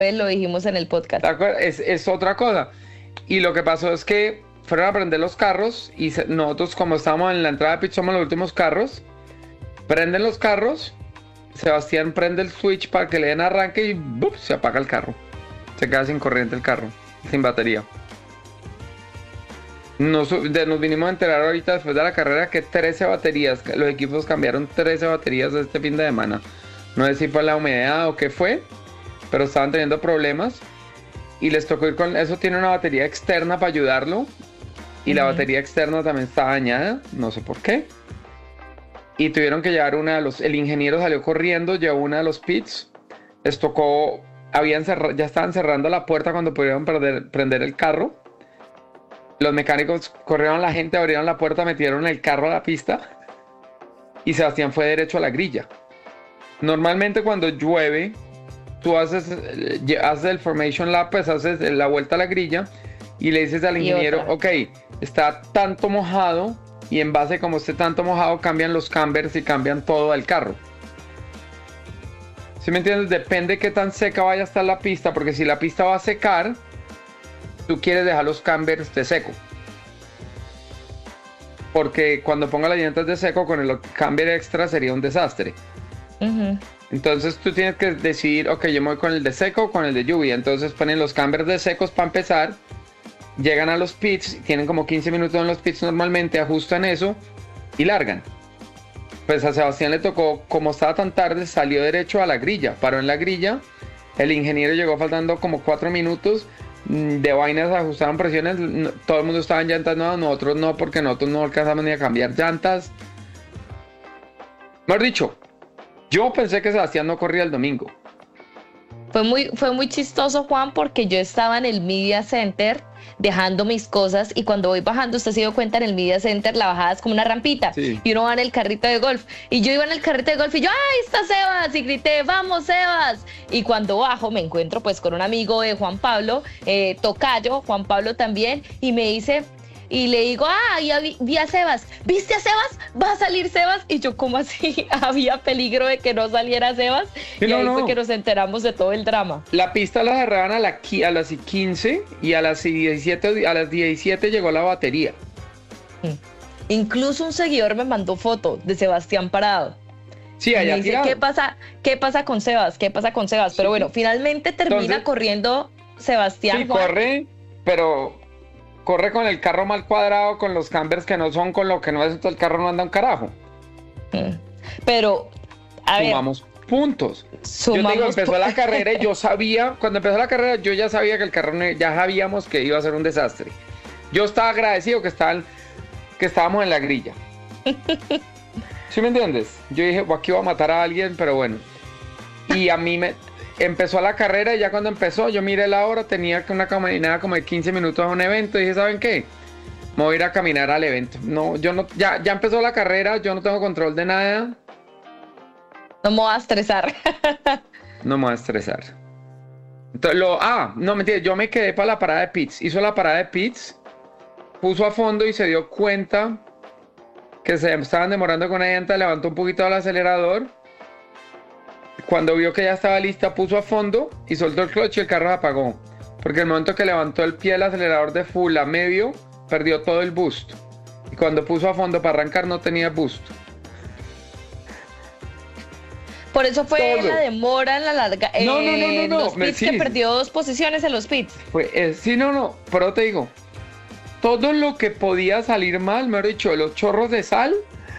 lo dijimos en el podcast. ¿De acuerdo? Es otra cosa. Y lo que pasó es que fueron a prender los carros y nosotros, como estábamos en la entrada de pit, somos los últimos carros. Prenden los carros, Sebastián prende el switch para que le den arranque y ¡buf! Se apaga el carro. Se queda sin corriente el carro, sin batería. Nos vinimos a enterar ahorita después de la carrera que 13 baterías, que los equipos cambiaron 13 baterías este fin de semana. No sé si fue la humedad o qué fue, pero estaban teniendo problemas y les tocó ir con eso. Tiene una batería externa para ayudarlo y la batería externa también está dañada, no sé por qué. Y tuvieron que llevar el ingeniero salió corriendo, llevó una de los pits, les tocó, ya estaban cerrando la puerta cuando pudieron prender el carro. Los mecánicos corrieron a la gente, abrieron la puerta, metieron el carro a la pista y Sebastián fue derecho a la grilla. Normalmente cuando llueve, tú haces el formation lap, pues haces la vuelta a la grilla y le dices al ingeniero, ok, está tanto mojado y en base como esté tanto mojado cambian los cambers y cambian todo el carro. ¿Sí me entiendes? Depende qué tan seca vaya a estar la pista, porque si la pista va a secar, tú quieres dejar los cambers de seco. Porque cuando ponga las llantas de seco con el camber extra sería un desastre. Entonces tú tienes que decidir, ok, yo me voy con el de seco o con el de lluvia. Entonces ponen los cambers de secos para empezar. Llegan a los pits, tienen como 15 minutos en los pits normalmente, ajustan eso y largan. Pues a Sebastián le tocó, como estaba tan tarde, salió derecho a la grilla, paró en la grilla. El ingeniero llegó faltando como 4 minutos. De vainas ajustaron presiones, todo el mundo estaba en llantas nuevas, nosotros no, porque nosotros no alcanzamos ni a cambiar llantas. Mejor dicho, yo pensé que Sebastián no corría el domingo. Fue muy chistoso, Juan, porque yo estaba en el Media Center dejando mis cosas y cuando voy bajando, usted se dio cuenta, en el Media Center la bajada es como una rampita, sí, y uno va en el carrito de golf y yo iba en el carrito de golf y yo, ¡ay, está Sebas! Y grité, ¡vamos, Sebas! Y cuando bajo me encuentro pues con un amigo de Juan Pablo, tocayo, Juan Pablo también, y me dice... Y le digo, ya vi a Sebas. ¿Viste a Sebas? ¿Va a salir Sebas? Y yo, ¿cómo así? Había peligro de que no saliera Sebas. Sí, y ahí fue que nos enteramos de todo el drama. La pista la cerraban a las 15 y a las 17 llegó la batería. Incluso un seguidor me mandó foto de Sebastián parado. Sí, allá dice, ¿qué pasa con Sebas? ¿Qué pasa con Sebas? Pero bueno, finalmente termina corriendo Sebastián. Sí, Juan. Corre con el carro mal cuadrado, con los cambers que no son, con lo que no es, el carro no anda un carajo. Pero, sumamos puntos. Yo te digo, empezó la carrera y yo sabía, cuando empezó la carrera, yo ya sabía que el carro, ya sabíamos que iba a ser un desastre. Yo estaba agradecido que estábamos en la grilla. ¿Sí me entiendes? Yo dije, aquí voy a matar a alguien, pero bueno. Y a mí empezó la carrera y ya cuando empezó, yo miré la hora, tenía una caminada como de 15 minutos a un evento y dije, ¿saben qué? Me voy a ir a caminar al evento. No, ya empezó la carrera, yo no tengo control de nada. No me voy a estresar. No me voy a estresar. Entonces, no, mentira, yo me quedé para la parada de pits. Hizo la parada de pits, puso a fondo y se dio cuenta que se estaban demorando con una llanta, levantó un poquito el acelerador. Cuando vio que ya estaba lista, puso a fondo y soltó el clutch y el carro se apagó. Porque el momento que levantó el pie del acelerador de full a medio, perdió todo el boost. Y cuando puso a fondo para arrancar, no tenía boost. Por eso fue todo. La demora en la larga. No. Los pits que perdió 2 posiciones en los pits. Pero te digo, todo lo que podía salir mal, mejor dicho, los chorros de sal.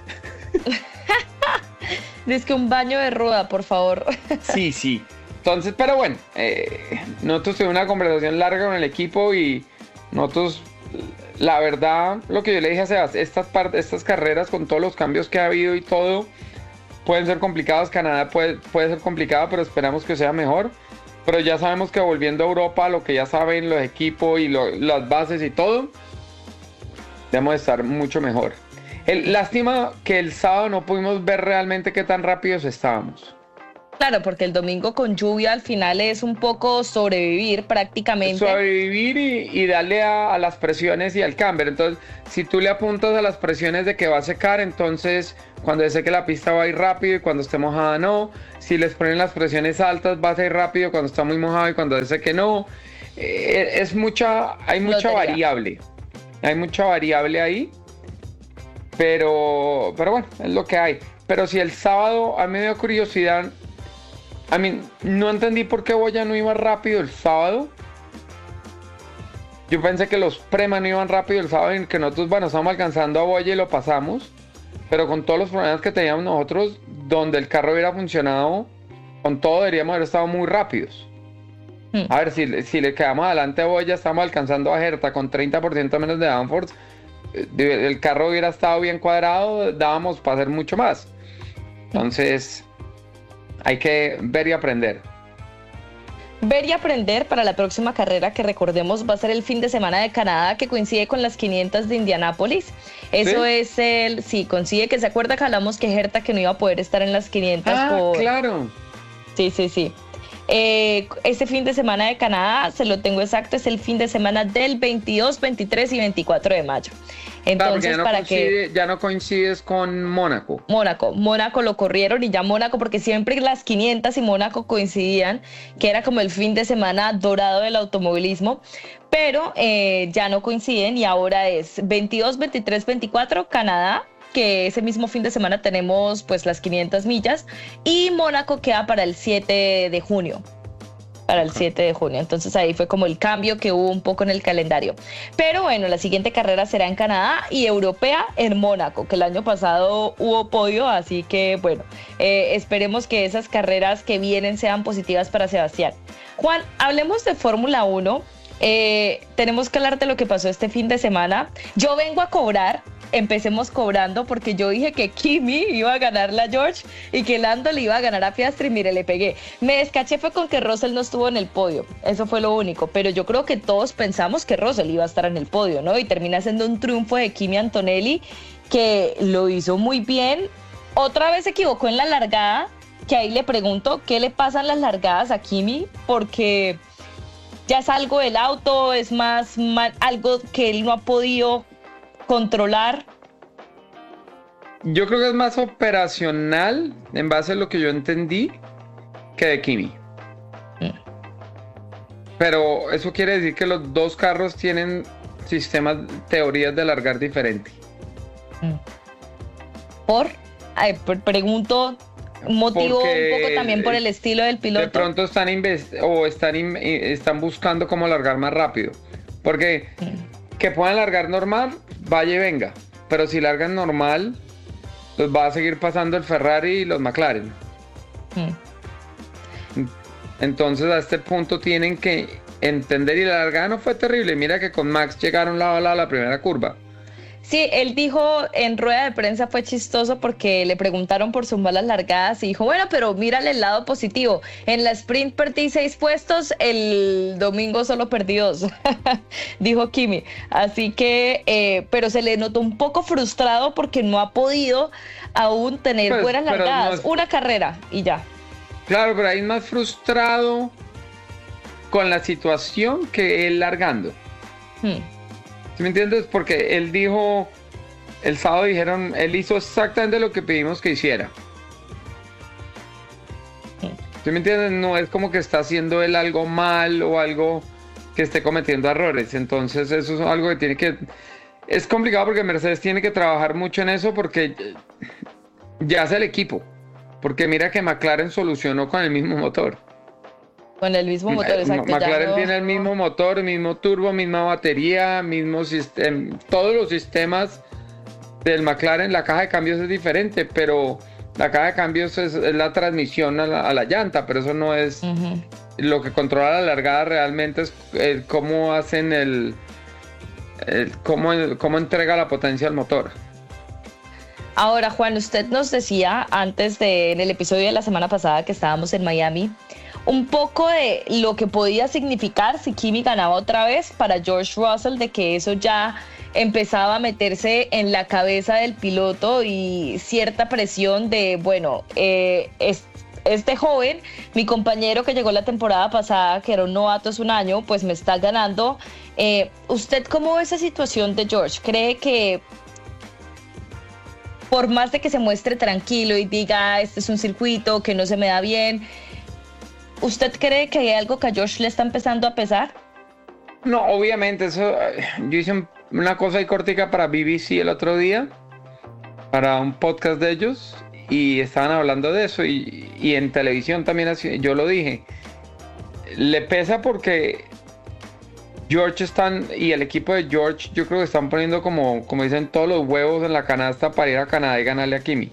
Dice que un baño de ruda, por favor. Sí. Entonces, pero bueno, nosotros tuvimos una conversación larga con el equipo y nosotros, la verdad, lo que yo le dije a Sebas, estas carreras con todos los cambios que ha habido y todo, pueden ser complicadas. Canadá puede ser complicado, pero esperamos que sea mejor. Pero ya sabemos que volviendo a Europa, lo que ya saben los equipos y las bases y todo, debemos estar mucho mejor. Lástima que el sábado no pudimos ver realmente qué tan rápidos estábamos. Claro, porque el domingo con lluvia al final es un poco sobrevivir prácticamente. Sobrevivir y darle a las presiones y al camber. Entonces, si tú le apuntas a las presiones de que va a secar, entonces cuando seque la pista va a ir rápido y cuando esté mojada no. Si les ponen las presiones altas va a ir rápido cuando está muy mojado y cuando seque no. Hay mucha variable. Hay mucha variable ahí. Pero bueno, es lo que hay. Pero si el sábado, a mí me dio curiosidad. A mí no entendí por qué Boya no iba rápido el sábado. Yo pensé que los Prema no iban rápido el sábado y que nosotros, bueno, estamos alcanzando a Boya y lo pasamos. Pero con todos los problemas que teníamos nosotros, donde el carro hubiera funcionado, con todo deberíamos haber estado muy rápidos. A ver, si le quedamos adelante a Boya, estamos alcanzando a Herta con 30% menos de downforce. El carro hubiera estado bien cuadrado, dábamos para hacer mucho más. Entonces, hay que ver y aprender. Ver y aprender para la próxima carrera, que recordemos va a ser el fin de semana de Canadá, que coincide con las 500 de Indianápolis. Eso es sí, coincide, que se acuerda que hablamos que Herta que no iba a poder estar en las 500 claro. Sí. Este fin de semana de Canadá, se lo tengo exacto, es el fin de semana del 22, 23 y 24 de mayo. Entonces, ya no coincides con Mónaco. Mónaco lo corrieron y ya Mónaco, porque siempre las 500 y Mónaco coincidían, que era como el fin de semana dorado del automovilismo, pero ya no coinciden y ahora es 22, 23, 24 Canadá, que ese mismo fin de semana tenemos pues las 500 millas y Mónaco queda para el 7 de junio. Entonces ahí fue como el cambio que hubo un poco en el calendario. Pero bueno, la siguiente carrera será en Canadá y europea en Mónaco, que el año pasado hubo podio, así que bueno, esperemos que esas carreras que vienen sean positivas para Sebastián. Juan, hablemos de Fórmula 1. Tenemos que hablar de lo que pasó este fin de semana. Yo vengo a cobrar. Empecemos cobrando porque yo dije que Kimi iba a ganarle a George y que Lando le iba a ganar a Piastri. Mire, le pegué. Me descaché fue con que Russell no estuvo en el podio. Eso fue lo único. Pero yo creo que todos pensamos que Russell iba a estar en el podio, ¿no? Y termina siendo un triunfo de Kimi Antonelli, que lo hizo muy bien. Otra vez se equivocó en la largada, que ahí le pregunto qué le pasan las largadas a Kimi, porque ya es algo del auto, es más algo que él no ha podido controlar. Yo creo que es más operacional en base a lo que yo entendí que de Kimi. Pero eso quiere decir que los dos carros tienen sistemas, teorías de largar diferente. Pregunto, motivo porque un poco también por el estilo del piloto. De pronto están buscando cómo largar más rápido. Porque que puedan largar normal, vaya y venga. Pero si largan normal, los va a seguir pasando el Ferrari y los McLaren. Entonces a este punto tienen que entender, y la largada no fue terrible. Mira que con Max llegaron lado a lado a la primera curva. Sí, él dijo en rueda de prensa, fue chistoso porque le preguntaron por sus malas largadas y dijo, bueno, pero mírale el lado positivo. En la sprint perdí 6 puestos, el domingo solo perdí 2, dijo Kimi. Así que, pero se le notó un poco frustrado porque no ha podido aún tener buenas largadas. Una carrera y ya. Claro, pero ahí más frustrado con la situación que él largando. ¿Sí me entiendes? Porque él dijo, el sábado dijeron, él hizo exactamente lo que pedimos que hiciera. ¿Sí me entiendes? No es como que está haciendo él algo mal o algo que esté cometiendo errores. Entonces eso es algo que tiene que... Es complicado porque Mercedes tiene que trabajar mucho en eso porque ya es el equipo. Porque mira que McLaren solucionó con el mismo motor. Con el mismo motor, exacto. McLaren tiene el mismo motor, mismo turbo, misma batería, mismo sistema. Todos los sistemas del McLaren, la caja de cambios es diferente, pero la caja de cambios es la transmisión a la llanta, pero eso no es... Lo que controla la largada realmente es cómo hacen cómo entrega la potencia al motor. Ahora, Juan, usted nos decía en el episodio de la semana pasada que estábamos en Miami, un poco de lo que podía significar si Kimi ganaba otra vez para George Russell, de que eso ya empezaba a meterse en la cabeza del piloto y cierta presión de, bueno, este joven, mi compañero que llegó la temporada pasada, que era un novato hace un año, pues me está ganando. ¿Usted cómo ve esa situación de George? ¿Cree que por más de que se muestre tranquilo y diga, este es un circuito que no se me da bien, ¿usted cree que hay algo que a George le está empezando a pesar? No, obviamente, eso. Yo hice una cosa ahí cortica para BBC el otro día, para un podcast de ellos, y estaban hablando de eso, y en televisión también yo lo dije. Le pesa porque George y el equipo de George, yo creo que están poniendo como dicen, todos los huevos en la canasta para ir a Canadá y ganarle a Kimi.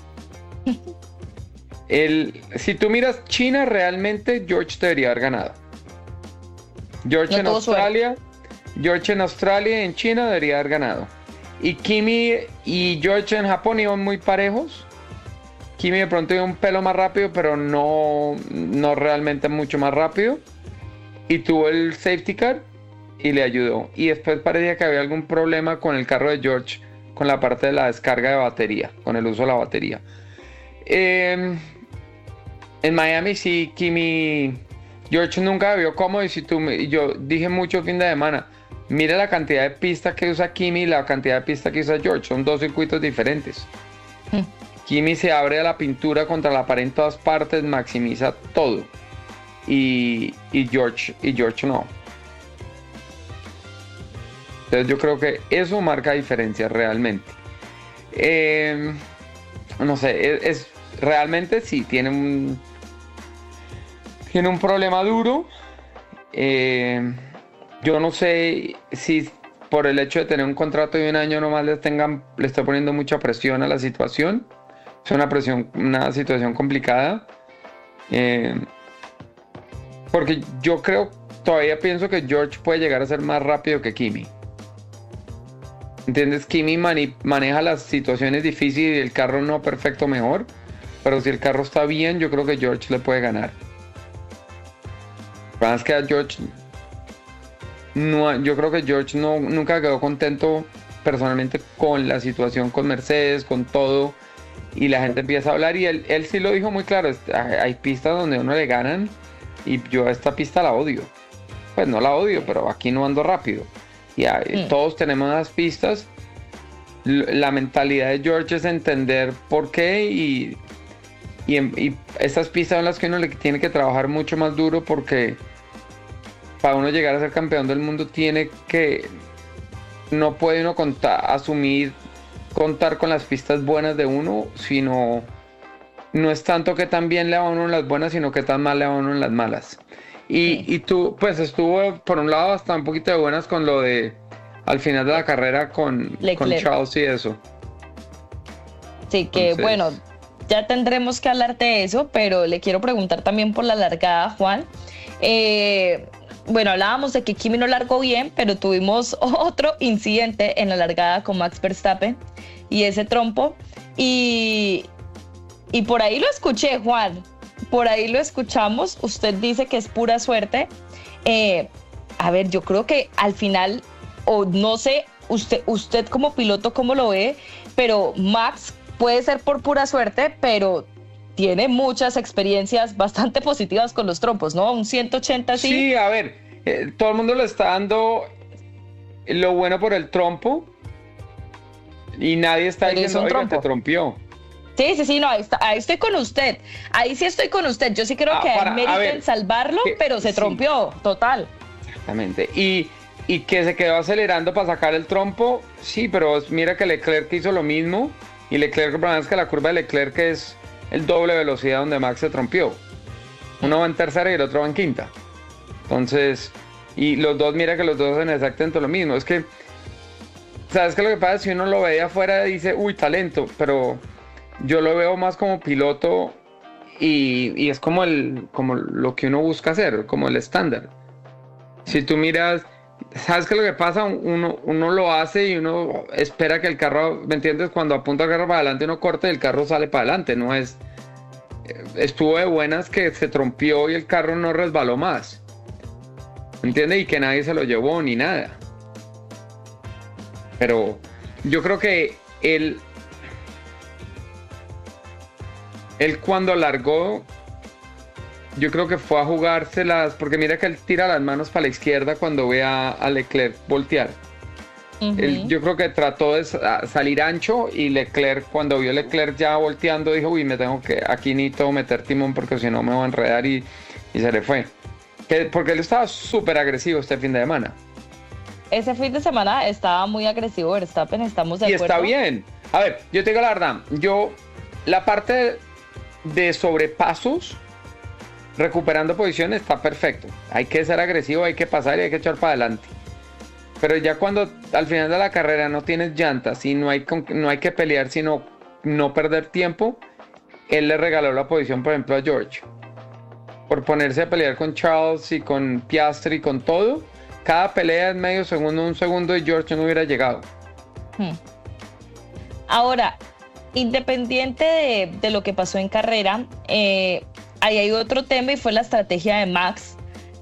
Si tú miras China, realmente George debería haber ganado. George en Australia y en China debería haber ganado. Y Kimi y George en Japón iban muy parejos. Kimi de pronto iba un pelo más rápido, pero no realmente mucho más rápido. Y tuvo el safety car y le ayudó. Y después parecía que había algún problema con el carro de George, con la parte de la descarga de batería, con el uso de la batería. En Miami sí, George nunca vio cómodo, y yo dije mucho el fin de semana, mira la cantidad de pista que usa Kimi y la cantidad de pista que usa George, son dos circuitos diferentes. Kimi se abre a la pintura contra la pared en todas partes, maximiza todo, y George no. Entonces yo creo que eso marca diferencias realmente. No sé, realmente sí, tiene un problema duro. Yo no sé si por el hecho de tener un contrato de un año nomás le estoy poniendo mucha presión a la situación. Es una situación complicada. Porque yo todavía pienso que George puede llegar a ser más rápido que Kimi. ¿Entiendes? Kimi maneja las situaciones difíciles y el carro no perfecto mejor. Pero si el carro está bien, yo creo que George le puede ganar. Además que a George, yo creo que George nunca quedó contento personalmente con la situación con Mercedes, con todo, y la gente empieza a hablar, y él sí lo dijo muy claro, hay pistas donde uno le ganan, y yo esta pista la odio. Pues no la odio, pero aquí no ando rápido. Y todos tenemos las pistas. La mentalidad de George es entender por qué, y estas pistas son las que uno le tiene que trabajar mucho más duro, porque para uno llegar a ser campeón del mundo no puede uno contar con las pistas buenas de uno, sino no es tanto que tan bien le va a uno en las buenas, sino que tan mal le va a uno en las malas. Y tú, pues estuvo por un lado hasta un poquito de buenas con lo de al final de la carrera con Charles y eso. Sí, que entonces, bueno, ya tendremos que hablar de eso, pero le quiero preguntar también por la largada, Juan. Bueno, hablábamos de que Kimi no largó bien, pero tuvimos otro incidente en la largada con Max Verstappen y ese trompo. Y por ahí lo escuché, Juan. Por ahí lo escuchamos. Usted dice que es pura suerte. A ver, yo creo que al final, o no sé, usted como piloto, ¿cómo lo ve? Pero Max puede ser por pura suerte, pero tiene muchas experiencias bastante positivas con los trompos, ¿no? Un 180 sí. Sí, a ver, todo el mundo le está dando lo bueno por el trompo y nadie está diciendo, oiga, te trompió. Sí, no, ahí estoy con usted. Ahí sí estoy con usted. Yo sí creo que hay mérito en salvarlo, pero se trompió, total. Exactamente. Y que se quedó acelerando para sacar el trompo, sí, pero mira que Leclerc hizo lo mismo, y Leclerc, el problema es que la curva de Leclerc es el doble velocidad donde Max se trompió. Uno va en tercera y el otro va en quinta. Entonces, y los dos, mira que los dos hacen exactamente lo mismo. Es que, ¿sabes qué? Lo que pasa es que si uno lo ve de afuera dice, uy, talento, pero yo lo veo más como piloto y es como lo que uno busca hacer, como el estándar. Si tú miras, ¿sabes qué? Lo que pasa? Uno lo hace y uno espera que el carro, ¿me entiendes? Cuando apunta el carro para adelante uno corta y el carro sale para adelante, no es... Estuvo de buenas que se trompió y el carro no resbaló más, ¿me entiendes? Y que nadie se lo llevó ni nada. Pero yo creo que él cuando largó yo creo que fue a jugárselas, porque mira que él tira las manos para la izquierda cuando ve a Leclerc voltear. Yo creo que trató de salir ancho y Leclerc, cuando vio a Leclerc ya volteando, dijo, uy, aquí necesito meter timón porque si no me voy a enredar y se le fue. Porque él estaba súper agresivo este fin de semana. Ese fin de semana estaba muy agresivo Verstappen, estamos de acuerdo. Y está bien. A ver, yo te digo la verdad, la parte de sobrepasos, recuperando posiciones, está perfecto. Hay que ser agresivo, hay que pasar y hay que echar para adelante. Pero ya cuando al final de la carrera no tienes llantas y no hay que pelear, sino no perder tiempo, él le regaló la posición, por ejemplo, a George. Por ponerse a pelear con Charles y con Piastri y con todo, cada pelea es medio segundo, un segundo y George no hubiera llegado. Ahora, independiente de lo que pasó en carrera, ahí hay otro tema y fue la estrategia de Max,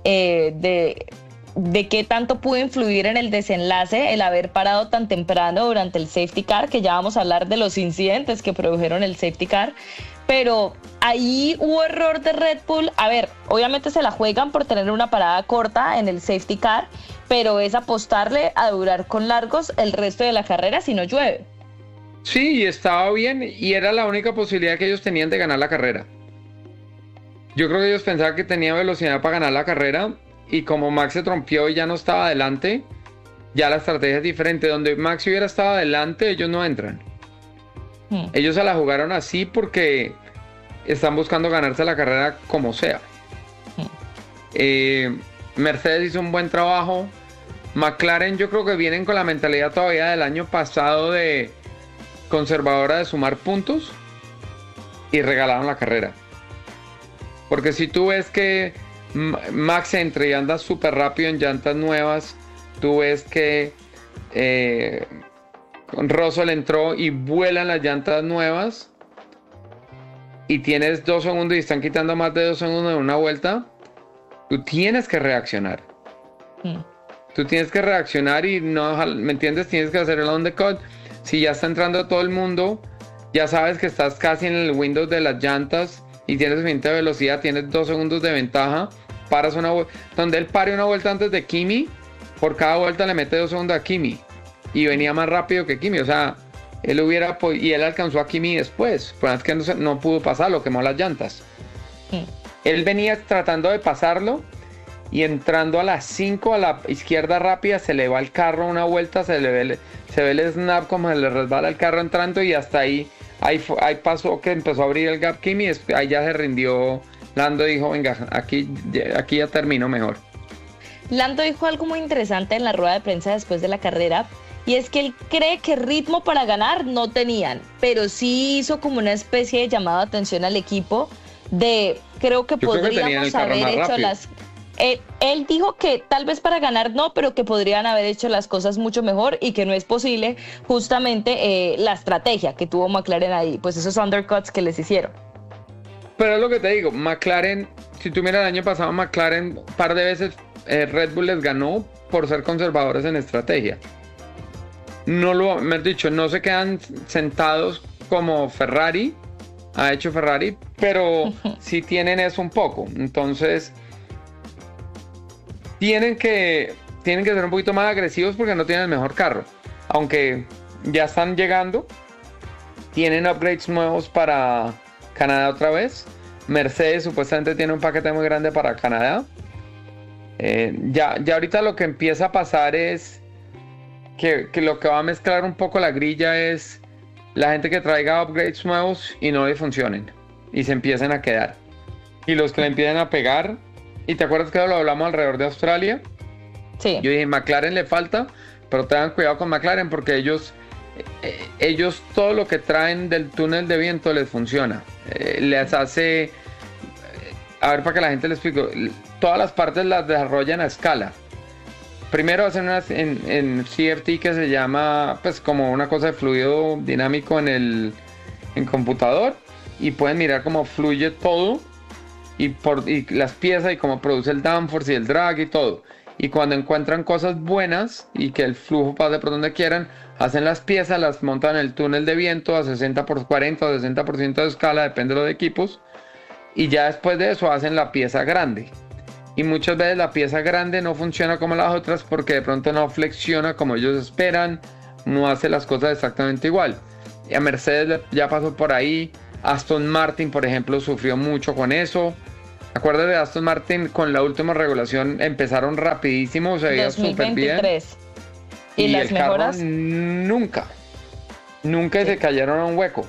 de qué tanto pudo influir en el desenlace el haber parado tan temprano durante el safety car, que ya vamos a hablar de los incidentes que produjeron el safety car, pero ahí hubo error de Red Bull. A ver, obviamente se la juegan por tener una parada corta en el safety car, pero es apostarle a durar con largos el resto de la carrera si no llueve. Sí, estaba bien y era la única posibilidad que ellos tenían de ganar la carrera. Yo creo que ellos pensaban que tenía velocidad para ganar la carrera. Y como Max se trompió y ya no estaba adelante, ya la estrategia es diferente. Donde Max hubiera estado adelante, ellos no entran. Ellos se la jugaron así porque están buscando ganarse la carrera como sea. Mercedes hizo un buen trabajo. McLaren, yo creo que vienen con la mentalidad todavía del año pasado de conservadora de sumar puntos y regalaron la carrera. Porque si tú ves que Max entra y anda súper rápido en llantas nuevas, tú ves que Russell entró y vuelan las llantas nuevas y tienes 2 segundos y están quitando más de 2 segundos en una vuelta, tú tienes que reaccionar. Tú tienes que reaccionar y no, ¿me entiendes? Tienes que hacer el undercut. Si ya está entrando todo el mundo, ya sabes que estás casi en el window de las llantas y tienes suficiente velocidad, tienes 2 segundos de ventaja, paras una vuelta, donde él pare una vuelta antes de Kimi, por cada vuelta le mete 2 segundos a Kimi y venía más rápido que Kimi, o sea, él alcanzó a Kimi después, pero es que no pudo pasarlo, quemó las llantas. Él venía tratando de pasarlo y entrando a las 5 a la izquierda rápida, se le va el carro una vuelta, se ve el snap como se le resbala el carro entrando y hasta ahí pasó que empezó a abrir el gap Kimi, ahí ya se rindió. Lando dijo, venga, aquí ya termino mejor. Lando dijo algo muy interesante en la rueda de prensa después de la carrera, y es que él cree que ritmo para ganar no tenían, pero sí hizo como una especie de llamado de atención al equipo de, creo que podríamos haber hecho las... Él dijo que tal vez para ganar no, pero que podrían haber hecho las cosas mucho mejor y que no es posible justamente la estrategia que tuvo McLaren ahí, pues esos undercuts que les hicieron. Pero es lo que te digo, McLaren, si tú miras el año pasado, McLaren un par de veces Red Bull les ganó por ser conservadores en estrategia. No se quedan sentados como Ferrari, ha hecho Ferrari, pero sí tienen eso un poco. Entonces, tienen que ser un poquito más agresivos porque no tienen el mejor carro. Aunque ya están llegando, tienen upgrades nuevos para Canadá otra vez. Mercedes supuestamente tiene un paquete muy grande para Canadá. Ya ahorita lo que empieza a pasar es que lo que va a mezclar un poco la grilla es la gente que traiga upgrades nuevos y no le funcionen y se empiecen a quedar. Y los que le empiecen a pegar. ¿Y te acuerdas que lo hablamos alrededor de Australia? Sí. Yo dije, McLaren le falta, pero tengan cuidado con McLaren porque ellos todo lo que traen del túnel de viento les funciona. Les hace... A ver, para que la gente les explique. Todas las partes las desarrollan a escala. Primero hacen unas en CFD que se llama pues como una cosa de fluido dinámico en computador y pueden mirar cómo fluye todo y las piezas y cómo produce el downforce y el drag y todo. Y cuando encuentran cosas buenas y que el flujo pase por donde quieran, hacen las piezas, las montan en el túnel de viento a 60 por 40 o 60% de escala, depende de los equipos, y ya después de eso hacen la pieza grande. Y muchas veces la pieza grande no funciona como las otras porque de pronto no flexiona como ellos esperan, no hace las cosas exactamente igual. Y a Mercedes ya pasó por ahí, Aston Martin, por ejemplo, sufrió mucho con eso. Acuérdate de Aston Martin, con la última regulación empezaron rapidísimo, se veía súper bien. ¿Y las el mejoras? Carro nunca sí. Se cayeron a un hueco.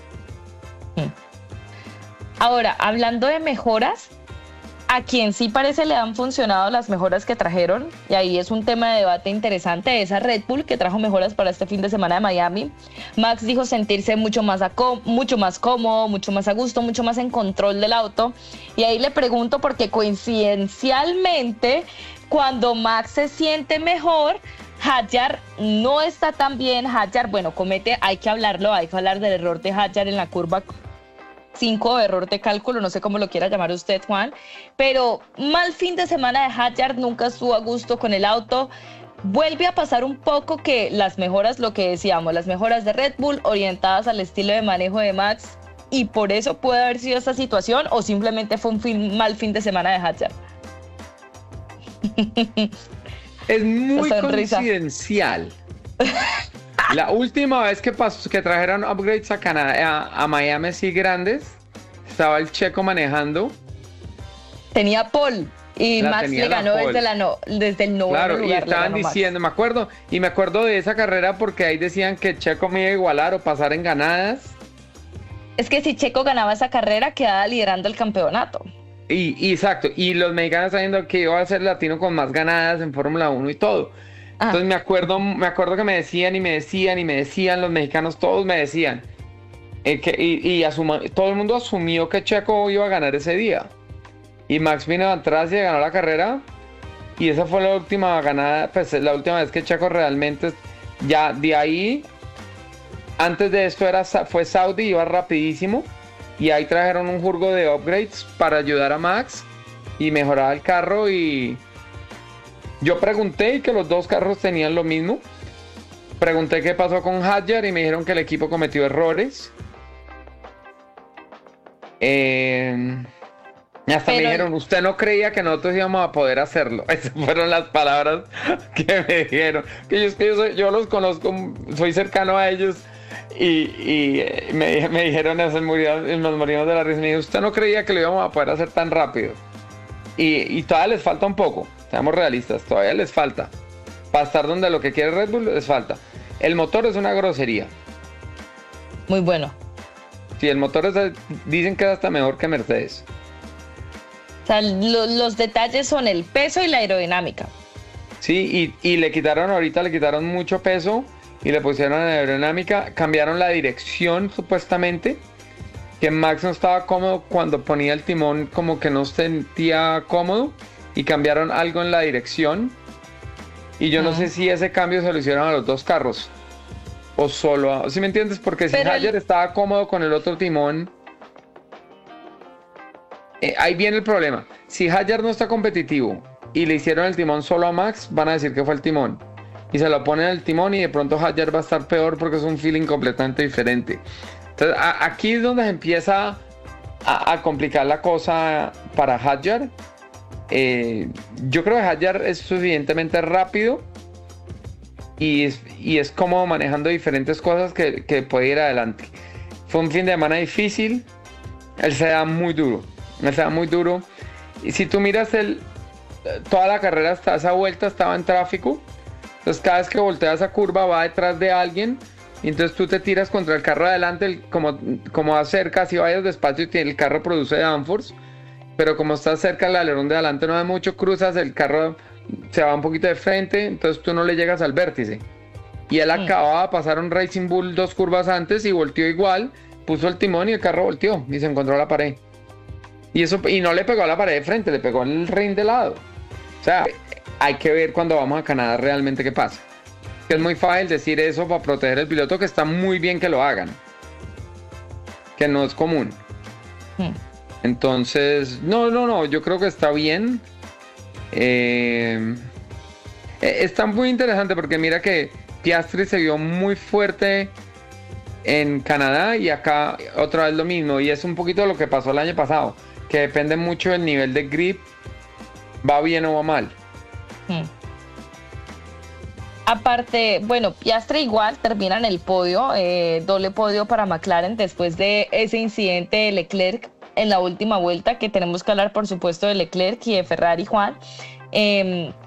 Ahora, hablando de mejoras, a quien sí parece le han funcionado las mejoras que trajeron, y ahí es un tema de debate interesante, es a Red Bull, que trajo mejoras para este fin de semana de Miami. Max dijo sentirse mucho más cómodo, mucho más a gusto, mucho más en control del auto. Y ahí le pregunto, porque coincidencialmente, cuando Max se siente mejor, Hadjar no está tan bien. Hadjar, bueno, hay que hablar del error de Hadjar en la curva 5, error de cálculo, no sé cómo lo quiera llamar usted, Juan, pero mal fin de semana de Hadjar, nunca estuvo a gusto con el auto. Vuelve a pasar un poco que las mejoras, lo que decíamos, las mejoras de Red Bull orientadas al estilo de manejo de Max, y por eso puede haber sido esta situación, o simplemente fue un mal fin de semana de Hadjar. Es muy coincidencial. La última vez que trajeron upgrades a Canadá, a Miami así grandes, estaba el Checo manejando. Tenía pole y Max le ganó desde el noveno claro, lugar. Y estaban diciendo, me acuerdo de esa carrera porque ahí decían que Checo me iba a igualar o pasar en ganadas. Es que si Checo ganaba esa carrera, quedaba liderando el campeonato. Exacto, y los mexicanos sabiendo que iba a ser latino con más ganadas en Fórmula 1 y todo. Entonces me acuerdo que me decían, los mexicanos todos me decían, todo el mundo asumió que Checo iba a ganar ese día. Y Max vino atrás y ganó la carrera. Y esa fue la última ganada, pues la última vez que Checo realmente, ya de ahí, antes de esto fue Saudi, iba rapidísimo. Y ahí trajeron un jurgo de upgrades para ayudar a Max y mejorar el carro. Y yo pregunté que los dos carros tenían lo mismo. Pregunté qué pasó con Hadjar y me dijeron que el equipo cometió errores. Hasta me dijeron, usted no creía que nosotros íbamos a poder hacerlo. Esas fueron las palabras que me dijeron. Yo los conozco, soy cercano a ellos. Y me dijeron eso, nos morimos de la risa. Me dijeron, usted no creía que lo íbamos a poder hacer tan rápido. Y todavía les falta un poco. Seamos realistas, todavía les falta. Para estar donde lo que quiere Red Bull les falta. El motor es una grosería. Muy bueno. Sí, el motor dicen que es hasta mejor que Mercedes. O sea, los detalles son el peso y la aerodinámica. Sí, y le quitaron mucho peso y le pusieron aerodinámica. Cambiaron la dirección, supuestamente. Que Max no estaba cómodo cuando ponía el timón, como que no se sentía cómodo. Y cambiaron algo en la dirección. Y yo no sé si ese cambio se lo hicieron a los dos carros. O solo ¿sí me entiendes? Porque si Hadjar estaba cómodo con el otro timón, ahí viene el problema. Si Hadjar no está competitivo y le hicieron el timón solo a Max, van a decir que fue el timón. Y se lo ponen el timón y de pronto Hadjar va a estar peor porque es un feeling completamente diferente. Entonces aquí es donde se empieza a complicar la cosa para Hadjar. Yo creo que Hadjar es suficientemente rápido y es como manejando diferentes cosas que puede ir adelante. Fue un fin de semana difícil. Él se da muy duro. Y si tú miras toda la carrera, hasta esa vuelta estaba en tráfico. Entonces cada vez que voltea esa curva va detrás de alguien. Y entonces tú te tiras contra el carro de adelante, como acercas y vayas despacio y el carro produce downforce. Pero como estás cerca al alerón de adelante no hay mucho, cruzas, el carro se va un poquito de frente, entonces tú no le llegas al vértice. Y él acababa de pasar un Racing Bull 2 curvas antes y volteó igual, puso el timón y el carro volteó y se encontró a la pared. Y no le pegó a la pared de frente, le pegó en el ring de lado. O sea, hay que ver cuando vamos a Canadá realmente qué pasa. Es muy fácil decir eso para proteger al piloto, que está muy bien que lo hagan. Que no es común. Entonces, no, yo creo que está bien. Está muy interesante porque mira que Piastri se vio muy fuerte en Canadá y acá otra vez lo mismo. Y es un poquito lo que pasó el año pasado. que depende mucho del nivel de grip, va bien o va mal. Aparte, bueno, Piastri igual termina en el podio, doble podio para McLaren después de ese incidente de Leclerc en la última vuelta, que tenemos que hablar por supuesto de Leclerc y de Ferrari, Juan.